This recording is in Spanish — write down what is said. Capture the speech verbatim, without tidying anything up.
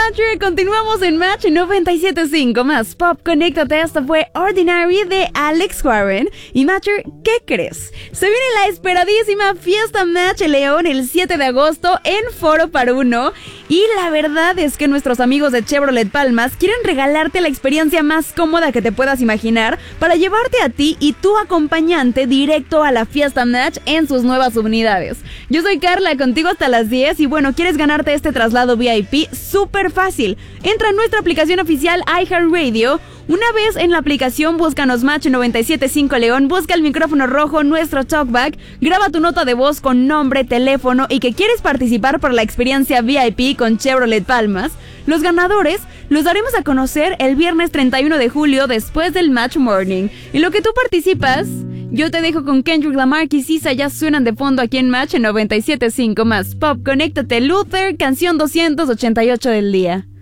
Matcher, continuamos en Match noventa y siete punto cinco más Pop. Conéctate, esta fue Ordinary de Alex Warren. Y Matcher, ¿qué crees? Se viene la esperadísima Fiesta Match León el siete de agosto en Foro Par Uno. Y la verdad es que nuestros amigos de Chevrolet Palmas quieren regalarte la experiencia más cómoda que te puedas imaginar para llevarte a ti y tu acompañante directo a la Fiesta Match en sus nuevas unidades. Yo soy Carla, contigo hasta las diez y bueno, ¿quieres ganarte este traslado V I P? Súper fácil. Entra en nuestra aplicación oficial iHeartRadio. Una vez en la aplicación, búscanos Match noventa y siete punto cinco León, busca el micrófono rojo, nuestro talkback, graba tu nota de voz con nombre, teléfono y que quieres participar por la experiencia V I P con Chevrolet Palmas. Los ganadores los daremos a conocer el viernes treinta y uno de julio después del Match Morning. Y lo que tú participas, yo te dejo con Kendrick Lamar y Sisa, ya suenan de fondo aquí en Match noventa y siete punto cinco más Pop. Conéctate, Luther, canción doscientos ochenta y ocho del día.